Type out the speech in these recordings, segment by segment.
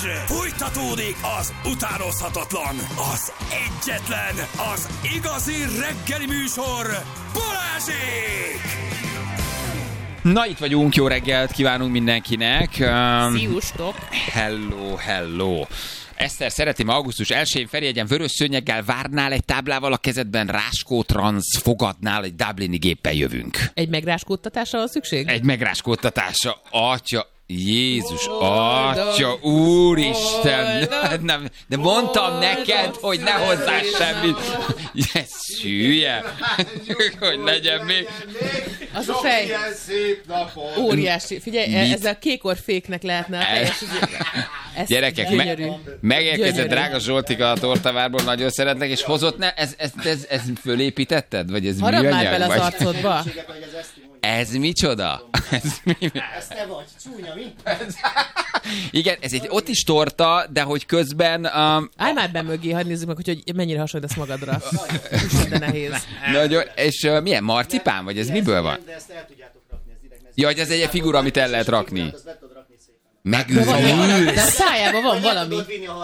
Fújtatódik az utánozhatatlan, az egyetlen, az igazi reggeli műsor, Balázsék! Na, itt vagyunk, jó reggelt kívánunk mindenkinek. Sziasztok! Hello. Eszter, szeretném augusztus 1-én Ferihegyen vörös szőnyeggel várnál egy táblával a kezedben, Ráskó Transz fogadnál, egy dublini géppel jövünk. Egy megráskódtatásra van szükség? Egy megráskódtatásra, atya, Jézus, atya, úristen, nem, de mondtam neked, hogy ne hozzá semmit. Ez hülye, hogy legyen még. Az a fej. Óriási. Figyelj, ezzel kékorféknek lehetne a fejes. Gyerekek, megérkezett drága Zsoltika a tortavárból, nagyon szeretnek, és hozott, ez fölépítetted? Vagy ez harap műanyag? már bele az arcodba. Ez micsoda? Ez te vagy, csúnya, mi? Igen, ez ott is torta, de hogy közben... Állj már be mögé, hadd nézzük meg, hogy mennyire hasonlítasz magadra. De nehéz. Nagyon, és milyen marcipán, vagy ez miből van? De ezt el tudjátok rakni, ez direkt. Ja, hogy ez egy figura, amit el lehet rakni. De a szájában van valami.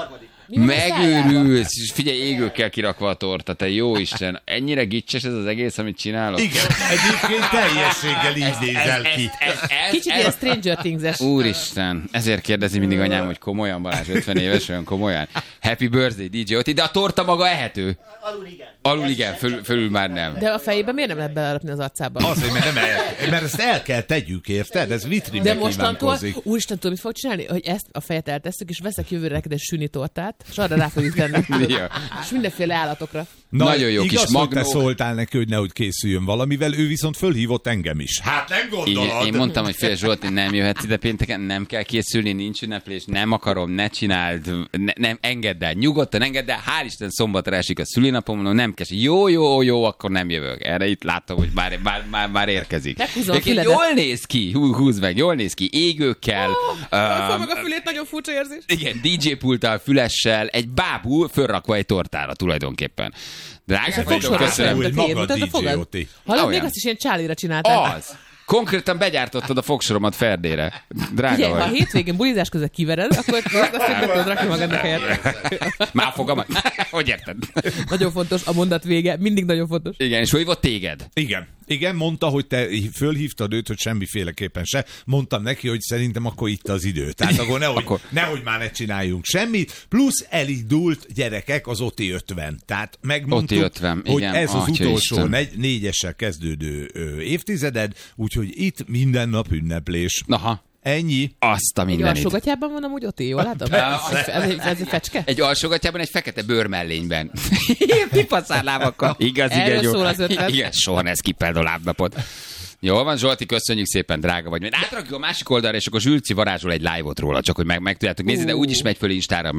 Megőrülsz. Figyelj, égőkkel kirakva a torta, te jó Isten. Ennyire gicses ez az egész, amit csinálok? Igen, egyébként teljességgel így nézel ki. Kicsit ilyen Stranger Things-es. Úristen, ezért kérdezi mindig anyám, hogy komolyan, Balázs, 50 éves, olyan komolyan. Happy birthday, DJ Oti, de a torta maga ehető. Alul igen, fölül már nem. De a fejében miért nem lehet belerapni az arcába? Azért, mert ezt el kell tegyük, érted? Ez vitrinbe de mostantól, kívánkozik. úristen, tudom, mit fog csinálni? Hogy ezt a fejet eltesszük, és veszek jövőre neked egy süni tortát, és arra rá fogjuk tenni. Ja. És mindenféle állatokra. Nagyon jó igaz, kis magnó. hogy te szóltál neki, hogy nehogy készüljön valamivel, ő viszont fölhívott engem is. Hát nem gondolod. Igen, én mondtam, hogy fél Zsolti, nem jöhetsz ide pénteken, nem kell készülni, nincs ünneplés, nem akarom, ne csináld, nem, engedd el, nyugodtan engedd el, hál' Isten szombatra esik a szülinapom, mondom, nem kell, jó, akkor nem jövök. Erre itt látom, hogy már érkezik. Jól néz ki, húzd meg, jól néz ki, égőkkel. Meg a fülét, nagyon furcsa érzés. Igen, DJ pulttal, fülessel, egy bábú fölrakva egy tortára tulajdonképpen. Drágák vagyok, köszönöm. Maga DJ Oti. Hallod, még azt is ilyen Charlie-ra csináltál. Az. Konkrétan begyártottad a fogsoromat Ferdére. Drága Ugye, vagy. ha a hétvégén bulizás között kivered, akkor azt tudod rakni magadnak helyet. Már fogamat. Hogy érted? Nagyon fontos, a mondat vége, mindig nagyon fontos. Igen, és hívott téged? Igen, mondta, hogy te fölhívtad őt, hogy semmiféleképpen se. Mondtam neki, hogy szerintem akkor itt az idő. Tehát akkor nehogy már ne csináljunk semmit. Plusz elindult, gyerekek, az Oti 50. Tehát megmondtuk, Oti 50, hogy igen, ez az utolsó Isten. 4-essel kezdődő évtizeded, úgyhogy itt minden nap ünneplés. Aha. Ennyi. Azt a Egy mindenit. alsógatyában van amúgy Oti, jól látom? Ez egy fecske? Egy alsógatyában, egy fekete bőrmellényben. Pipaszárlábakkal. Igaz, igen, Erről jó. szól az ötlet. Igen, soha ne skippeld a lábnapot. Jól van, Zsolti, köszönjük szépen, drága vagy. Átrakjuk a másik oldalra, és akkor Zsülci varázsol egy live-ot róla, csak hogy meg tudjátok nézni, de úgyis megy föl Instára,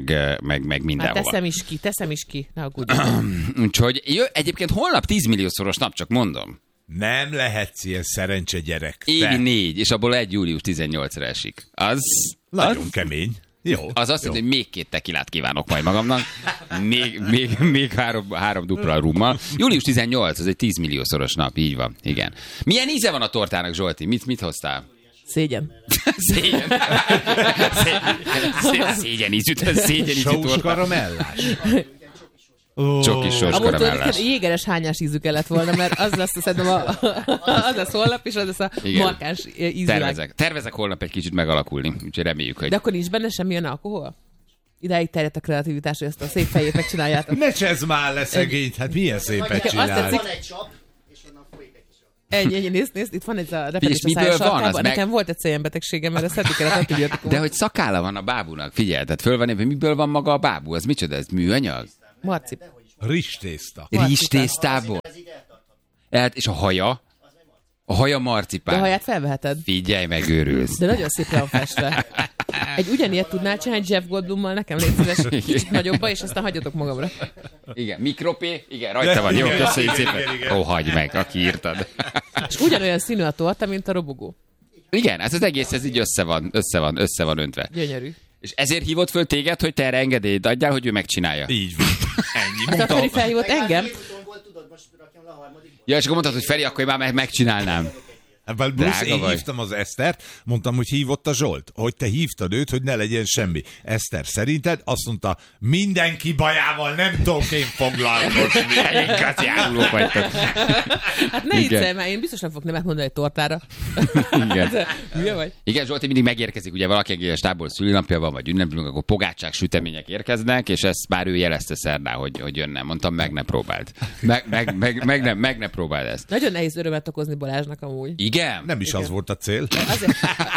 meg mindenhova. Hát teszem is ki. Ne aggódj. Úgyhogy egyébként holnap 10 milliószoros nap, csak mondom. Nem lehetsz ilyen szerencse gyerek. Évi 4, és abból egy július 18-ra esik. Az Nagyon kemény. Jó. Az azt jelenti, hogy még 2 tekilát kívánok majd magamnak. Még három dupla rummal. Július 18, az egy 10 milliószoros nap, így van. Igen. Milyen íze van a tortának, Zsolti? Mit hoztál? Szégyen. Szégyen ízű Sós torta. karamellás. Csokis sós karamellás. Jégeres hányás ízük kellett volna, mert az lesz szerintem az lesz holnap, és az lesz a markáns ízvilág. Tervezek holnap egy kicsit megalakulni, úgyhogy reméljük, hogy... De akkor nincs benne semmilyen alkohol? Idáig terjedt a kreativitás, hogy ezt a szép fejét megcsináljátok. Ne csezd már le szegényt, hát milyen szépet csinál. tetszik. Van egy csap, és onnan folyik egy kis csap. Nézd, itt van ez a repedés a miből szájas van? sarkában. Az Nekem volt egy szénbetegségem, mert ezt szedni kellett antibiotikumot. De hogy szakálla van a bábúnak, figyelj, tehát föl van, hogy miből van maga a bábú, az micsoda, ez műanyag? Marcip. Rizstészta. Rizstésztából? És a haja? A haja marcipán. De a haját felveheted. Figyelj, megőrülsz. De nagyon szépre van festve. Egy ugyanilyet tudnál csinálni Jeff Goldblummal, nekem légy szíves, kicsit nagyobba, és aztán hagyjatok magamra. Igen, mikropé, igen, rajta van. Jó, köszönjük szépen. Ó, hagyd meg, aki írtad. És ugyanolyan színű a torta, mint a robogó. Igen, ez az egész, ez így össze van öntve. Gyönyörű. És ezért hívott föl téged, hogy te erre engedélyt adjál, hogy ő megcsinálja. Így van. Ennyi. Hát a Feri felhívott engem. Ja, és akkor mondtad, hogy Feri, akkor én már megcsinálnám. Plusz én hívtam az Esztert, mondtam, hogy hívott a Zsolt, hogy te hívtad őt, hogy ne legyen semmi. Eszter, szerinted? Azt mondta, mindenki bajával nem tudok én foglalkozni. Igazi árulók vagytok. Hát ne viccelj már, én biztos nem fogok nemet mondani egy tortára. Igen. Hülye vagy? Igen, Zsolti mindig megérkezik, ugye valaki a stábból szülinapja van, vagy ünneplünk, akkor pogácsák, sütemények érkeznek, és ezt már ő jelezte szerdán, hogy jönne. Mondtam, meg ne próbáld. Meg ne próbáld ezt. Nagyon nehéz örömet okozni Balázsnak amúgy. Igen? Nem is az volt a cél. Azért,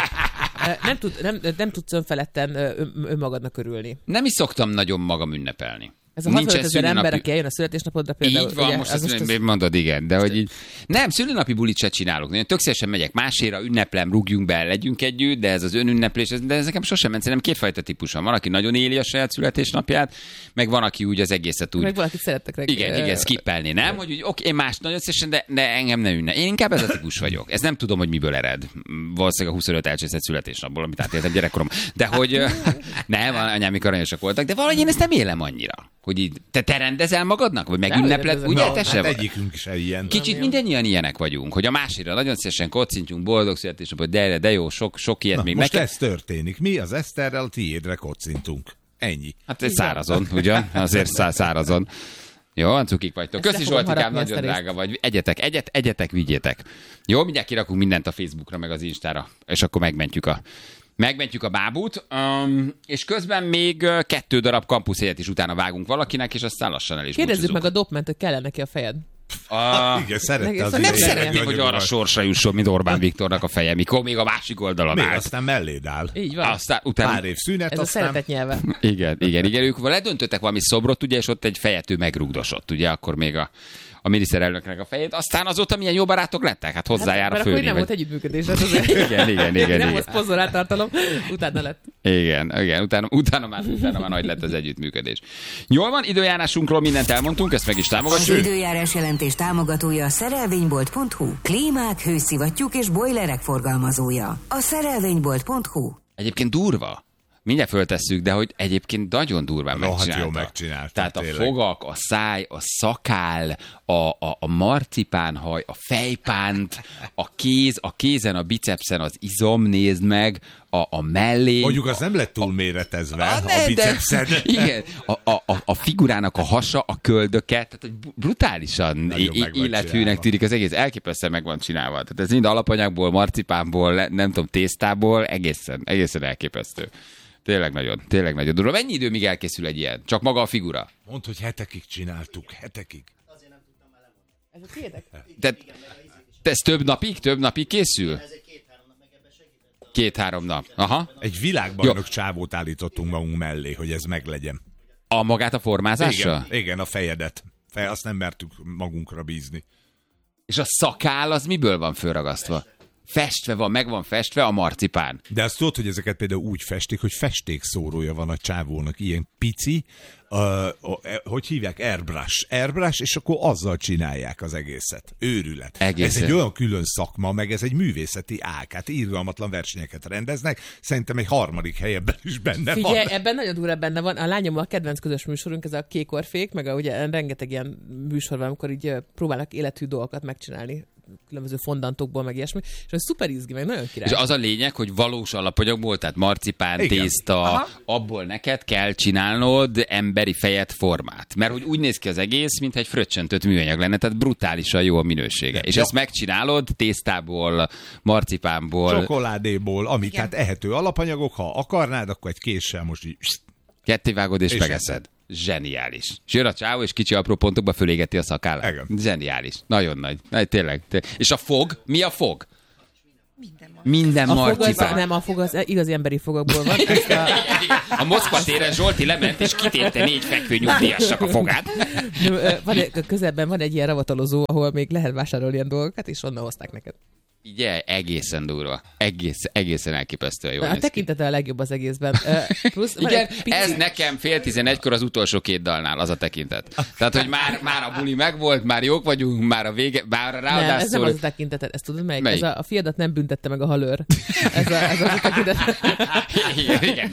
nem tudsz önfeledten önmagadnak örülni. Nem is szoktam nagyon magam ünnepelni. Ez a 65 000 ember, aki eljön a születésnapodra például. Így van, ugye, most azt mondod, igen. De hogy így, nem, szülinapi bulit se csinálok. Én tök szívesen megyek másére, ünneplem, rúgjunk be, legyünk együtt, de ez az önünneplés, de ez nekem sosem ment. Szerintem kétfajta típus van. Van, aki nagyon éli a saját születésnapját, meg van, aki úgy az egészet úgy. Meg valaki szerettek reggel. Igen, skippelni, nem? Hogy úgy, oké, én más nagyon szívesen, de engem ne ünne. Én inkább ez a típus vagyok. Ez nem tudom, hogy miből ered. Valószínűleg a 25 elcseszett születésnapból, amit átéltem gyerekkorom. De hogy nem, anyám aranyosak voltak, de valahogy én ezt nem élem annyira. Hogy így, te rendezel magadnak? Vagy megünnepled? Ugye, te se vagy? Egyikünk se ilyen. Kicsit mindannyian ilyenek vagyunk, hogy a másikra nagyon szívesen kocintjunk, boldog születésnapot, de jó, sok ilyet még. Most ez történik. Mi az Eszterrel tiédre kocintunk. Ennyi. Hát szárazon, ugyan? Azért szárazon. Jó, cukik vagytok. Köszi Zsoltikám, nagyon drága vagy. Egyetek, vigyétek. Jó, mindjárt kirakunk mindent a Facebookra, meg az Instára, és akkor megmentjük a bábút, és közben még 2 darab kampuszélyet is utána vágunk valakinek, és aztán lassan el is kérdezzük búcsúzunk. meg a dopment, hogy kellene neki a fejed. Igen, szerette az nem szeretném, hogy arra sorsra jusson, mint Orbán Viktornak a feje, mikor még a másik oldalon még állt. aztán melléd áll. Így van. Aztán utána... Pár év szünet, Ez aztán... a szeretet nyelve. Igen. Ők ledöntöttek valami szobrot, ugye, és ott egy fejető megrugdosott, ugye, akkor még a miniszterelnöknek a fejét. Aztán azóta milyen jó barátok lettek? Hát hozzájár a főni. Akkor nem volt együttműködés. Igen. Nem volt szponzorátartalom, utána lett. Igen. Utána már nagy lett az együttműködés. Jól van, időjárásunkról mindent elmondtunk, ezt meg is támogatjuk. Az időjárás jelentés támogatója a szerelvénybolt.hu. Klímák, hőszivattyúk és bojlerek forgalmazója. A szerelvénybolt.hu. Egyébként durva. Mindjárt föltesszük, de hogy egyébként nagyon durván megcsinálta. Jó megcsinálta. Tehát tényleg. A fogak, a száj, a szakál, a marcipánhaj, a fejpánt, a kézen, a bicepszen az izom, nézd meg, a mellé. Mondjuk az nem lett túl méretezve, a bicepszed. Igen, a figurának a hasa, a köldöke, tehát hogy brutálisan élethűnek tűnik az egész, elképesztően meg van csinálva. Tehát ez mind alapanyagból, marcipánból, nem tudom, tésztából, egészen elképesztő. Tényleg nagyon durva. Mennyi idő, míg elkészül egy ilyen? Csak maga a figura? Mondd, hogy hetekig csináltuk, hetekig. Azért nem tudtam már lemondani. Ez a tiédek? Ez több napig készül? Ez egy 2-3 nap, meg ebben segített. 2-3 nap. Aha. Egy világbajnok csávót állítottunk magunk mellé, hogy ez meglegyen. Magát a formázással? Igen, a fejedet. Azt nem mertük magunkra bízni. És a szakál az miből van fölragasztva? Festve van, meg van festve a marcipán. De azt tudod, hogy ezeket például úgy festik, hogy festékszórója van a csávónak, ilyen pici, hogy hívják? Airbrush, és akkor azzal csinálják az egészet. Őrület. Egészen. Ez egy olyan külön szakma, meg ez egy művészeti ág. Hát irgalmatlan versenyeket rendeznek. Szerintem egy 3. helyben is benne van. Figyelj, ebben nagyon durva benne van. A lányom a kedvenc közös műsorunk, ez a Kékorfék, meg ugye rengeteg ilyen műsor van, amikor így próbálnak élethű dolgokat megcsinálni különböző fondantokból, meg ilyesmi, és ez szuper izgi, meg nagyon király. És az a lényeg, hogy valós alapanyagból, tehát marcipán, igen, tészta, abból neked kell csinálnod emberi fejet formát. Mert hogy úgy néz ki az egész, mintha egy fröccsöntött műanyag lenne, tehát brutálisan jó a minősége. És ezt megcsinálod tésztából, marcipánból, csokoládéból, amit hát ehető alapanyagok, ha akarnád, akkor egy késsel most így kettévágod és megeszed. Zseniális. És jön a csávó, és kicsi apró pontokba fölégeti a szakállát. Igen. Zseniális. Nagyon nagy. Tényleg. És a fog? Mi a fog? Minden marcipán. A fog az igazi emberi fogakból van. A Moszkva téren Zsolti lement, és kitépte 4 fekvő nyugdíjasnak a fogát. Közelben van egy ilyen ravatalozó, ahol még lehet vásárolni ilyen dolgokat, és onnan hozták neked. Igen, egészen durva. Egészen elképesztően jó. A tekintete a legjobb az egészben. Plusz, igen, ez nekem 10:30 az utolsó 2 dalnál az a tekintet. Tehát, hogy már a buli megvolt, már jók vagyunk, már a vége, már ráadásul... Nem, ez nem az a tekinteted, ezt tudod melyik? Ez a fiadat nem büntette meg a halőr. Ez az a tekintet. Igen.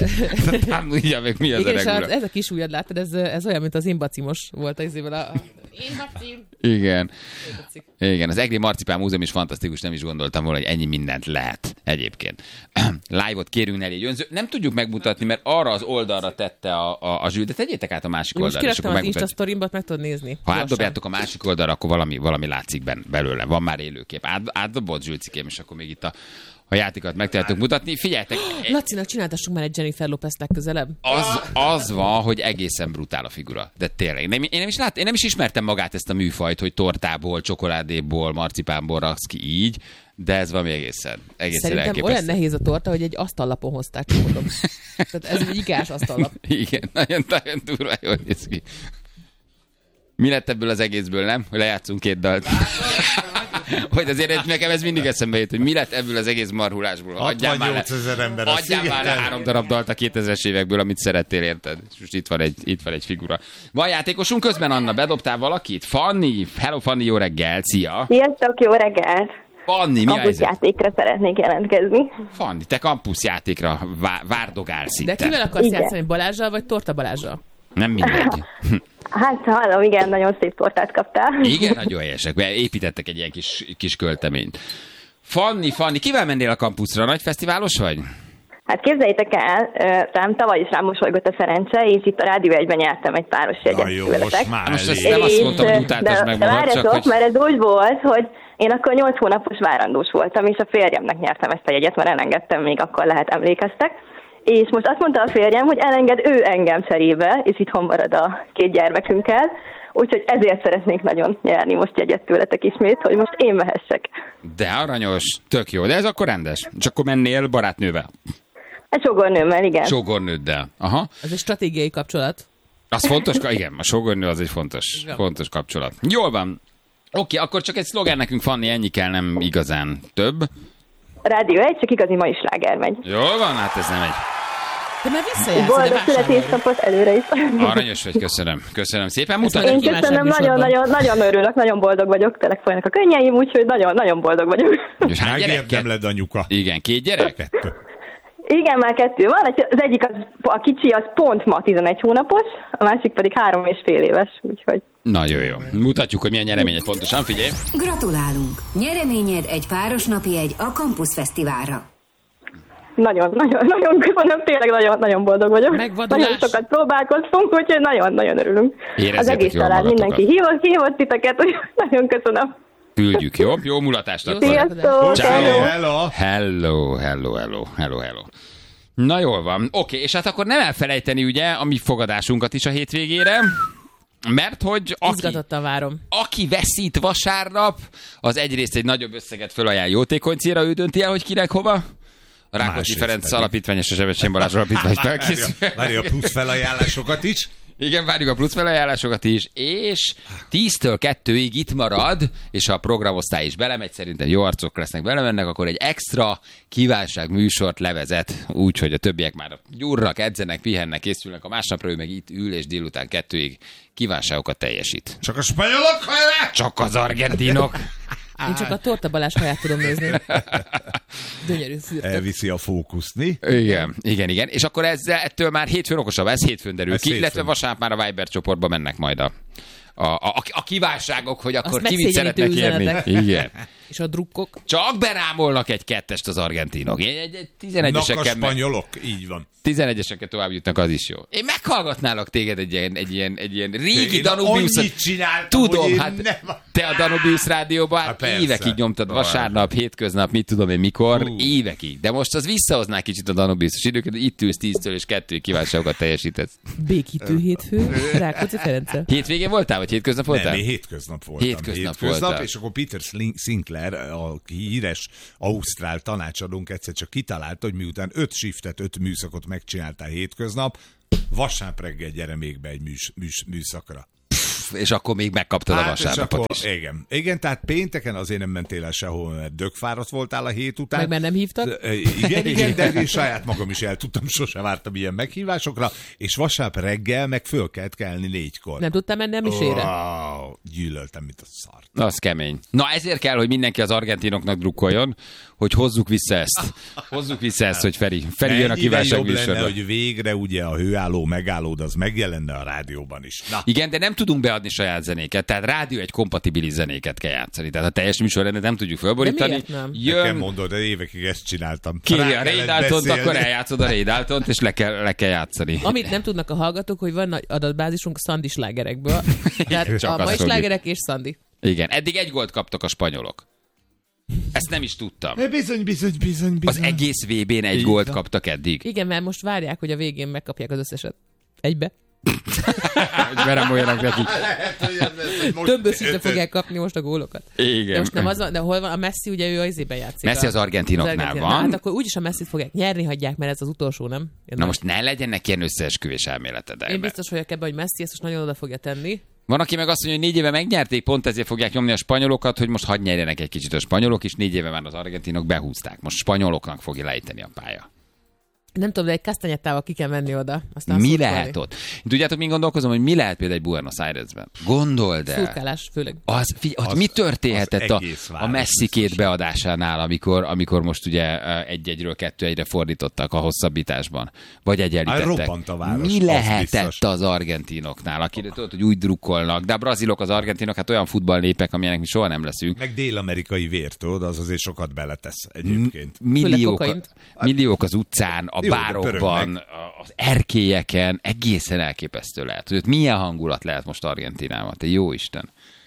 Tanulja meg, mi az a regula. Ez a kis ujjad, látod, ez olyan, mint az imbacimos volt az évvel a Én Marci. Igen. Igen, az Egri Marcipán Múzeum is fantasztikus, nem is gondoltam volna, hogy ennyi mindent lehet egyébként. Live-ot kérünk Nelly Önző. Nem tudjuk megmutatni, mert arra az oldalra tette a Zsül, de tegyétek át a másik Most oldalra. kiraktam az Insta sztorimbat, meg tudod nézni. Ha átdobjátok a másik oldalra, akkor valami látszik belőle. Van már élőkép. Átdobott Zsülcikém, és akkor még itt a játékokat meg tudjátok mutatni. Figyeljetek! Lacinak csináltassunk már egy Jennifer Lopez legközelebb. Az van, hogy egészen brutál a figura. De tényleg. Én nem is ismertem magát ezt a műfajt, hogy tortából, csokoládéból, marcipánból raksz ki így, de ez valami egészen Szerintem elképesztő. olyan nehéz a torta, hogy egy asztallapon hozták, mondom. Tehát ez egy igás asztallap. Igen, nagyon durva, jól néz ki. Mi lett ebből az egészből, nem? Hogy lejátszunk 2 dalt. Hogy azért nekem ez mindig eszembe jut, hogy mi lett ebből az egész marhulásból. 68 000 ember a adjál már le 3 darab dalt a 2000-es évekből, amit szerettél, érted? És most itt van egy figura. Van játékosunk közben, Anna, bedobtál valakit? Fanni, hello Fanni, jó reggel, szia! Sziasztok, jó reggelt! Fanni, mi a helyzet? Kampuszjátékra szeretnék jelentkezni. Fanni, te kampuszjátékra várdogálsz itt. De kivel akarsz Igen. játszani, Balázsral vagy Torta Balázsral? Nem mindegy. Hát hallom, igen, nagyon szép tortát kaptál. Igen, nagyon helyesek. Építettek egy ilyen kis költeményt. Fanni, kivel mennél a kampuszra? Nagy fesztiválos vagy? Hát képzeljétek el, talán tavaly is rám mosolygott a szerencse, és itt a Rádió 1-ben nyertem egy páros jegyet. Na jó, tőletek. most már Most ezt elég. nem azt mondtam, hogy utáltasd meg magad, várjatok, csak hogy... mert ez úgy volt, hogy én akkor 8 hónapos várandós voltam, és a férjemnek nyertem ezt a jegyet, mert elengedtem, még akkor lehet emlékeztek. És most azt mondta a férjem, hogy elenged ő engem cserébe, és itthon marad a 2 gyermekünkkel. Úgyhogy ezért szeretnék nagyon nyerni most jegyet tőletek ismét, hogy most én mehessek. De aranyos, tök jó, de ez akkor rendes. És akkor mennél barátnővel? Egy sógornőmmel, igen. Sógornőddel. Aha. Ez egy stratégiai kapcsolat. Az fontos, igen, a sógornő az egy fontos kapcsolat. Jól van. Oké, akkor csak egy szlogán nekünk, Fanni, ennyi kell, nem igazán több. Rádió 1, csak igazi mai sláger megy. Jól van, hát ez nem egy... Te már visszajársz, Boldog de vásárolj. születésnapot előre is. Aranyos vagy, köszönöm szépen. Én Mutatjuk. köszönöm, nagyon örülök, nagyon boldog vagyok, tényleg folynak a könnyeim, úgyhogy nagyon boldog vagyok. És hány gyerek? Megérdemled, anyuka. Igen, 2 gyerek? 2. Igen, már 2 van, az egyik, a kicsi az pont ma 11 hónapos, a másik pedig 3,5 éves, úgyhogy... Nagyon jó. Mutatjuk, hogy milyen nyeremények fontosan, figyelj. Gratulálunk! Nyereményed egy páros napi egy a Campus Fesztiválra. Nagyon köszönöm, tényleg nagyon boldog vagyok. Megvadulás. Nagyon sokat próbálkoztunk, úgyhogy nagyon örülünk. Érezzétek Az egész jól család, magatokat. mindenki hívott titeket, úgyhogy nagyon köszönöm. Küldjük, jó? Jó mulatást akkor. Sziasztok! Ciao. Hello. Hello. Na jól van. Oké, és hát akkor nem elfelejteni ugye a mi fogadásunkat is a hétvégére, mert hogy Izgatottan várom. aki veszít vasárnap, az egyrészt egy nagyobb összeget fölajánl jótékony célra, ő dönti el, hogy kinek hova. A Rákóczi Másrészt Ferenc pedig. Alapítvány és a Sebestyén Balázs Alapítvány felkészül. Várja a plusz felajánlásokat is. Igen, várjuk a plusz felajánlásokat is, és 10-től 2-ig itt marad, és ha a programosztály is belemegy, szerintem jó arcok lesznek, belemennek, akkor egy extra kívánság műsort levezet, úgyhogy a többiek már gyurrak, edzenek, pihennek, készülnek, a másnapra ő meg itt ül, és délután 2-ig kívánságokat teljesít. Csak a spanyolok hajrá! Csak az argentinok! Én csak a Torta Balázs haját tudom nézni. Gyönyörű fürtök. Elviszi a fókuszt, mi? Igen. És akkor ettől már hétfőn okosabb, ez hétfőn derül Ez ki, illetve hétfőn. vasárnap már a Viber csoportba mennek majd a kívánságok, hogy akkor Azt ki mit megszégyenítő szeretnek érni. üzenetek. Igen. És a drukkok. Csak berámolnak egy 2-est az argentinok. Egy Nak a 11-eseket spanyolok, így van. 11-eseket tovább jutnak, az is jó. Én meghallgatnálak téged egy ilyen régi Én Danubius. annyit csináltam, hogy Tudom, én hát nem- te a Danubius rádióban Hát persze. évekig nyomtad vasárnap, hétköznap, mit tudom én mikor, évekig. De most az visszahozná kicsit a Danubius-os időket, hogy itt ülsz 10-től és 2-ig kívánságokat teljesítesz. Békítő hétfő. Rákóczi Ferenccel. Hétvégén voltál, vagy hétköznap voltál? Nem, én hétköznap voltam. Hétköznap voltál. És akkor Peter Sinclair, a híres ausztrál tanácsadónk egyszer csak kitalálta, hogy miután 5 shiftet, 5 műszakot megcsináltál hétköznap, vasárnap reggel gyere még be egy műszakra. És akkor még megkaptad a és vasárnapot akkor, is. igen, tehát pénteken azért nem mentél el sehol, mert dögfáradt voltál a hét után. Meg már nem hívtak? Igen, de én saját magam is el tudtam, sose vártam ilyen meghívásokra, és vasárnap reggel meg föl kellett kelni 4-kor. Nem tudtam menni a misére? Wow, gyűlöltem, mint a szart. Az kemény. Na ezért kell, hogy mindenki az argentinoknak drukkoljon, hogy hozzuk vissza ezt. Hozzuk vissza ezt, hogy Feri jön a Mennyire kívánság jobb lenne, műsorba. hogy végre ugye a hőálló megállód az megjelenne a rádióban is. Na, Igen, de nem tudunk beadni adni saját zenéket, tehát rádió egy kompatibilis zenéket kell játszani. Tehát a teljes műsorrendet nem tudjuk fölborítani. De miért nem? Nekem mondod, de évekig ezt csináltam. Kéri a Ray Daltont, akkor eljátszod a Ray Daltont, és le kell játszani. Amit nem tudnak a hallgatók, hogy van nagy adatbázisunk Szandi slágerekből. Tehát Csak a mai azt slágerek és Szandi. Igen, eddig 1 gólt kaptak a spanyolok. Ezt nem is tudtam. Bizony. Az egész VB-n 1 gólt kaptak eddig. Igen, mert most várják, hogy a végén megkapják az összeset. Egybe. Hogy beremoljanak nekik. Több össze fogják kapni most a gólokat. Igen. De most nem az van, de hol van a Messi, ugye ő az izében játszik. Messi az argentinoknál van. Hát akkor úgyis a Messit fogják nyerni, hagyják, mert ez az utolsó, nem? Na most ne legyenek ilyen összeesküvés elméleted. Én biztos vagyok ebben, hogy Messi ezt most nagyon oda fogja tenni. Van, aki meg azt mondja, hogy 4 éve megnyerték, pont ezért fogják nyomni a spanyolokat, hogy most hadd nyerjenek egy kicsit a spanyolok, és 4 éve már az argentinok behúzták. Most spanyoloknak fogja lejteni a pálya. Nem tudom, de egy kasztanyettával ki kell menni oda. Aztán Mi szurkolni. lehet ott? Tudjátok, min gondolkozom, hogy mi lehet például egy Buenos Airesben? Gondold el. Szurkálás, főleg. Ott mi történhetett az egész a város Messi két beadásánál, amikor most ugye 1-1-ről 2-1-re fordítottak a hosszabbításban? Vagy egyenlítettek. Robbant a város, Mi az lehetett biztos. az argentinoknál? Akire tudod, hogy úgy drukkolnak, de a brazilok, az argentinok, hát olyan futballnépek, amilyenek mi soha nem leszünk. Meg dél-amerikai vér, tudod, az azért sokat beletesz egyébként. Milliók az utcán, a Jó, de bárokban, pörögnek. az erkélyeken, egészen elképesztő lehet. Hogy ott milyen hangulat lehet most Argentinában, te jó Isten.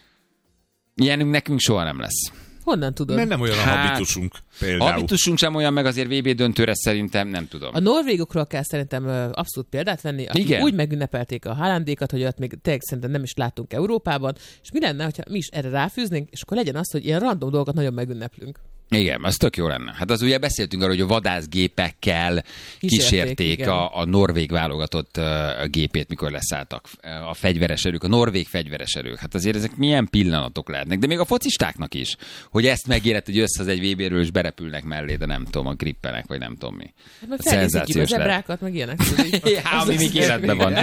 Ilyenünk nekünk soha nem lesz. Honnan tudod? Mert nem olyan a habitusunk például. Habitusunk sem olyan, meg azért VB döntőre szerintem nem tudom. A norvégokról kell szerintem abszolút példát venni, akik Igen. úgy megünnepelték a Haalandékat, hogy ott még tényleg szerintem nem is láttunk Európában, és mi lenne, ha mi is erre ráfűznénk, és akkor legyen az, hogy ilyen random dolgokat nagyon megünneplünk. Igen, az tök jó lenne. Hát az ugye beszéltünk arról, hogy a vadászgépekkel kísérték igen. a norvég válogatott gépét, mikor leszálltak a fegyveres erők, a norvég fegyveres erők. Hát azért ezek milyen pillanatok lehetnek, de még a focistáknak is, hogy ezt megélet, hogy összehoz egy VB-ről, és berepülnek mellé, de nem tudom, a grippenek, vagy nem tudom mi. Hát meg Hát felnézik a szenzációs lehet. zebrákat, meg ilyenek. tudod, így. Ja, ami még életben van.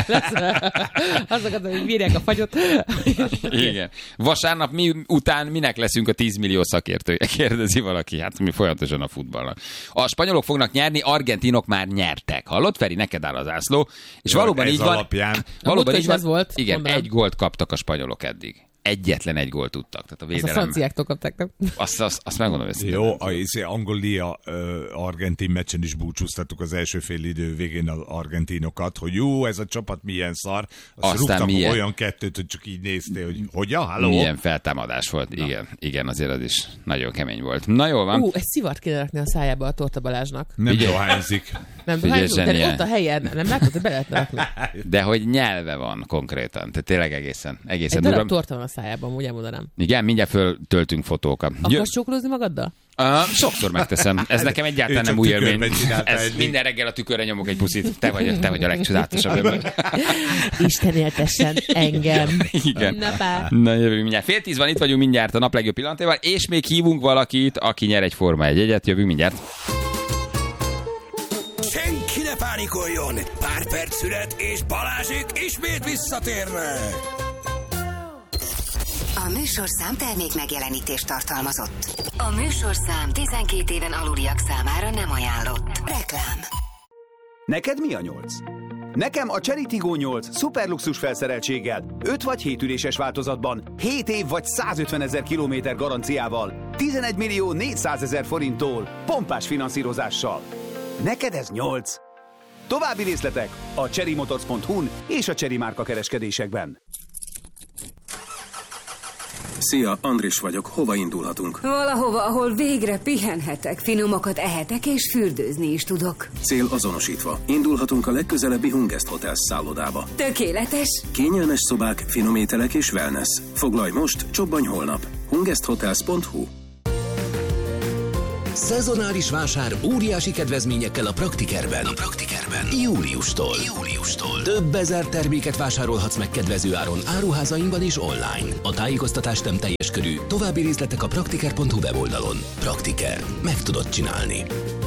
Azokat, hogy bírják a fagyot. Igen. Vasárnap után minek leszünk a 10 millió szakértője? Kérdezi valaki. Hát mi folyamatosan a futballnak. A spanyolok fognak nyerni, argentinok már nyertek. Hallott, Feri? Neked áll az ászló. És Jó, valóban ez így van. alapján. Valóban A így múltkor is van. ez volt, Igen, mondanám. 1 gólt kaptak a spanyolok eddig. Egyetlen 1 gólt tudtak. Tehát a Azt a védelem. franciáktól kapták, nem? Azt megmondom őszintén. Jó, az Angolia-Argentin meccsen is búcsúztattuk az első fél idő végén az argentinokat, hogy jó, ez a csapat milyen szar. Aztán rúgtak milyen. olyan kettőt, hogy csak így néztél, hogy hogyan, halló? Milyen feltámadás volt. Igen, azért az is nagyon kemény volt. Na jól van. Egy szivart kéne rakni a szájába a Torta Balázsnak. Nem Figyelj. dohányzik. Nem Figyelj, tudom, zseniál. de ott a helyen, nem látod, hogy be lehetne rakni. De hogy nyelve van konkrétan. Tehát tényleg egészen Egy durva. darab torta van a szájában, úgy elmondanám. Igen, mindjárt föltöltünk fotókat. Akarsz csókolózni magaddal? Sokszor megteszem. Ez nekem egyáltalán Ő nem csak új élmény. tükörben csinálta Ez eddig. minden reggel a tükörre nyomok egy puszit. Te vagy a legcsodálatosabb ember. Isten éltessen engem. Igen. Na pá. Na jövünk mindjárt. 9:30 van, itt vagyunk mindjárt a nap legjobb pillanatával, és még hívunk valakit, aki nyer egy Forma 1 jegyet. Jövünk mindjárt. Senki ne pánikoljon! Pár perc szület, és Balázsék ismét visszatérnek! A műsorszám termék megjelenítést tartalmazott. A műsorszám 12 éven aluliak számára nem ajánlott. Reklám. Neked mi a 8? Nekem a Chery Tiggo 8 szuperluxus felszereltséggel, 5 vagy 7 üléses változatban, 7 év vagy 150 000 kilométer garanciával, 11 millió 400 000 forinttól, pompás finanszírozással. Neked ez 8? További részletek a cherrymotors.hu-n és a Chery márka kereskedésekben. Szia, Andris vagyok. Hova indulhatunk? Valahova, ahol végre pihenhetek, finomakat ehetek és fürdőzni is tudok. Cél azonosítva. Indulhatunk a legközelebbi Hungest Hotels szállodába. Tökéletes! Kényelmes szobák, finom ételek és wellness. Foglalj most, csobbanj holnap. hungesthotels.hu. Szezonális vásár óriási kedvezményekkel a Praktikerben. Júliustól. Több ezer terméket vásárolhatsz meg kedvező áron áruházainkban és online. A tájékoztatás nem teljes körű. További részletek a praktiker.hu weboldalon. Praktiker. Meg tudod csinálni.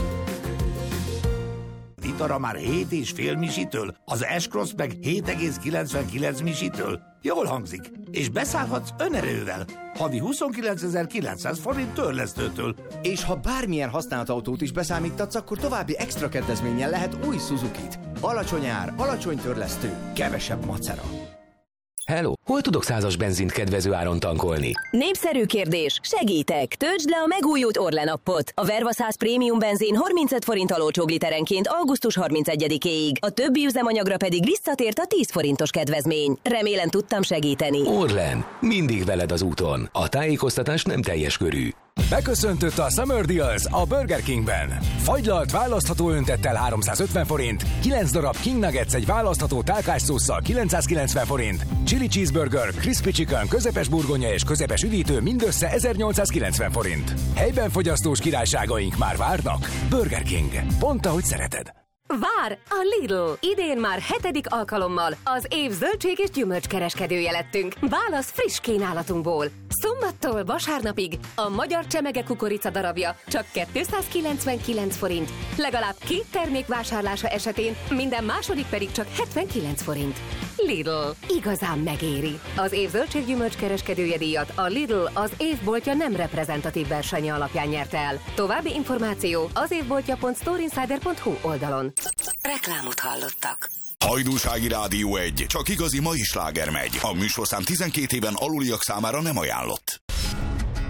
Vitara már 7,5 misitől, az S-Cross meg 7,99 misitől. Jól hangzik. És beszállhatsz önerővel. Havi 29.900 forint törlesztőtől. És ha bármilyen használt autót is beszámítatsz, akkor további extra kedvezménnyel lehet új Suzuki-t. Alacsony ár, alacsony törlesztő, kevesebb macera. Hello, hol tudok 100-as benzint kedvező áron tankolni? Népszerű kérdés, segítek! Töltsd le a megújult Orlen appot. A Verva 100 prémium benzin 35 forinttal olcsóbb literenként augusztus 31-éig. A többi üzemanyagra pedig visszatért a 10 forintos kedvezmény. Remélem tudtam segíteni. Orlen, mindig veled az úton. A tájékoztatás nem teljes körű. Beköszöntött a Summer Deals a Burger Kingben. Fagylalt választható öntettel 350 forint, 9 darab King Nuggets egy választható tálkásszósszal 990 forint, Chili Cheeseburger, Crispy Chicken, közepes burgonya és közepes üdítő mindössze 1890 forint. Helyben fogyasztós királyságaink már várnak. Burger King. Pont ahogy szereted. Vár a Lidl! Idén már 7. alkalommal az év zöldség és gyümölcskereskedője lettünk. Válasz friss kínálatunkból. Szombattól vasárnapig a magyar csemege kukorica darabja csak 299 forint. Legalább 2 termék vásárlása esetén minden második pedig csak 79 forint. Lidl. Igazán megéri. Az év zöldség-gyümölcskereskedője díjat a Lidl az évboltja nem reprezentatív versenye alapján nyerte el. További információ az évboltja.storeinsider.hu oldalon. Reklámot hallottak. Hajdúsági Rádió 1. Csak igazi mai sláger megy. A műsorszám 12 éven aluliak számára nem ajánlott.